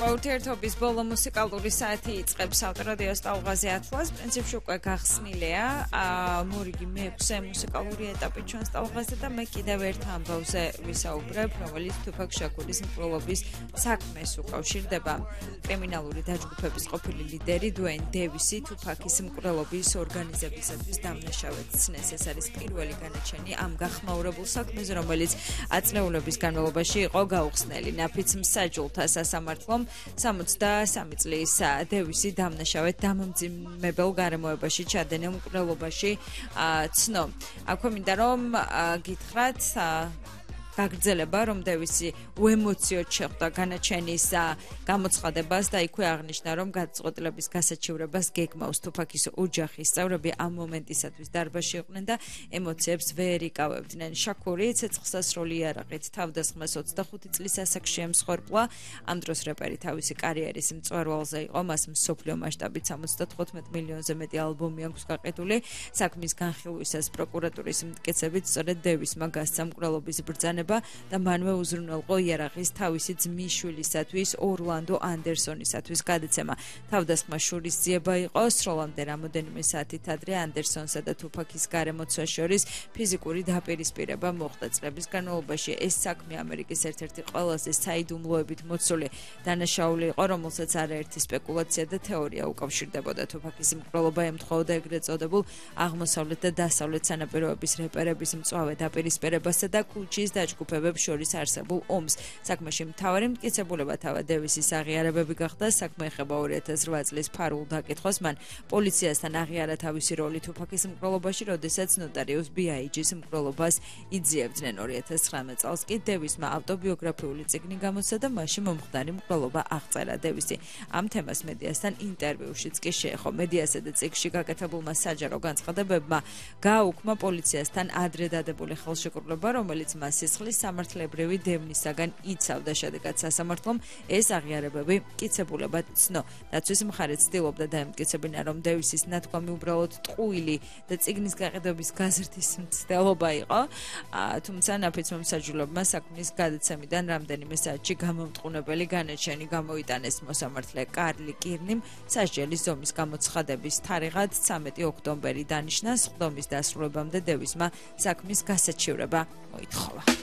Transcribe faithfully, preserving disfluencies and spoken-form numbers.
ურთიერთობის ბოლო მუსიკალური საათი იწყებს ავტორადიო სტალღაზე ათლას. პრინციპში უკვე გახსნილია მორიგი მეექვსე მუსიკალური ეტაპი ჩვენ სტალღაზე და მე კიდევ ერთ ამბავზე ვისაუბრებ, რომელიც თუფაკ შაქურის მკვლელობის საქმეს უკავშირდება. კრიმინალური დაჯგუფების ყოფილი ლიდერი დუეინ დევისი თუფაკის მკვლელობის ორგანიზებისათვის დამნაშავედ ცნეს. ეს არის პირველი განაჩენი ამ გახმაურებულ საქმეზე, რომელიც ათწლეულების განმავლობაში იყო გაუხსნელი. ნაფიც მსაჯულთა სასამართლომ სამოცდასამი წლის დევისი დამნაშავედ დამამძიმებელ გარემოებაში ჩადენილ მკვლელობაში ცნო. აქვე მინდა რომ გითხრათ გაგრძელება, რომ დევისი უემოციოდ შეხვდა განაჩენის გამოცხადებას და იქვე აღნიშნა, რომ გადაწყვეტილების გასაჩივრებას გეგმავს. თუფაკის ოჯახის წევრები ამ მომენტისათვის დარბაზში იყვნენ და ემოციებს ვერ იკავებდნენ. შაქური ცეცხლსასროლი იარაღით თავდასხმას ოცდახუთი წლის ასაკში ემსხვერპლა. ამ დროს რეპერი თავისი კარიერის მწვერვალზე იყო, მას მსოფლიო მასშტაბით სამოცდათხუთმეტ მილიონზე მეტი ალბომი აქვს გაყიდული. საქმის განხილვისას პროკურატურის მტკიცებით სწორედ დევისმა გასცა მკვლელობის ბრძანება და მანვე უზრუნველყო იარაღის თავისი ძმის შვილისათვის ორლანდო ანდერსონისათვის გადაცემა. თავდასხმა შურისძიება იყო, სროლამდე რამოდენიმე საათით ადრე ანდერსონსა და თუფაკის გარემოცვას შორის ფიზიკური დაპირისპირება მოხდა. წლების განმავლობაში ეს საქმე ამერიკის ერთ-ერთი ყველაზე საიდუმლოებით მოცული დანაშაული იყო, რომელსაც არაერთი სპეკულაცია და თეორია უკავშირდებოდა. თუფაკის მკვლელობა ემთხვეოდა ეგრეთ წოდებულ აღმოსავლეთ და დასავლეთ სანაპიროების რეპერების მწვავე დაპირისპირებასა და კუჩის ჯგუფებებს შორის არსებულ ომს. საქმეში მთავარი მტკიცებულება თავად დევისის აღიარებები გახდა. საქმე ეხება ორი ათას რვა წლის ფარულ დაკითხვას. მან პოლიციასთან აღიარა თავისი როლი თუფაკის მკვლელობაში, როდესაც ნოტარიუს ბი-აი-ჯის მკვლელობას იძიებდნენ. ორი ათას ცხრამეტ წელს კი დევისმა ავტობიოგრაფიული წიგნი გამოსცა და მასში მომხდარი მკვლელობა აღწერა. დევისი ამ თემას მედიასთან ინტერვიუშიც კი შეეხო. მედიასა და წიგნში გაკეთებულმა საჯარო განცხადებებმა გააუქმა პოლიციასთან ადრე დადებული ხელშეკრულება, რომელიც მას სისხლის სამართლებრივი დევნისაგან იცავდა. შედეგად სასამართლომ ეს აღიარებები მტკიცებულებად ცნო. დაცვის მხარე ცდილობდა დაემტკიცებინა, რომ დევისის ნათქვამი უბრალოდ ტყუილი და წიგნის გაყიდვების გაზრდის მცდელობა იყო, თუმცა ნაფიც მომსაჯულებმა საქმის გადაცემიდან რამდენიმე საათში გამომტყუნებელი განაჩენი გამოიტანეს. მოსამართლე კარლი კირნიმ სასჯელის ზომის გამოცხადების თარიღად ცამეტი ოქტომბერი დანიშნა. სხდომის დასრულებამდე დევისმა საქმის გასაჩივრება მოითხოვა.